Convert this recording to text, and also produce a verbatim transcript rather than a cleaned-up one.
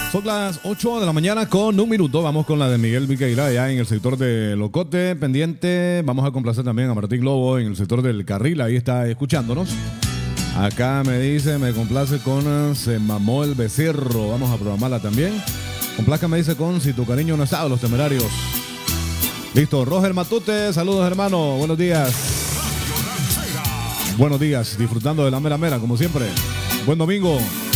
Son las ocho de la mañana con un minuto. Vamos con la de Miguel Viqueira, allá en el sector de Locote, pendiente. Vamos a complacer también a Martín Lobo en el sector del Carril, ahí está escuchándonos. Acá me dice, me complace con Se Mamó el Becerro. Vamos a programarla también. Complazca me dice con Si tu cariño no estaba, Los Temerarios. Listo, Roger Matute, saludos hermano, buenos días. Buenos días, disfrutando de la mera mera como siempre. Buen domingo.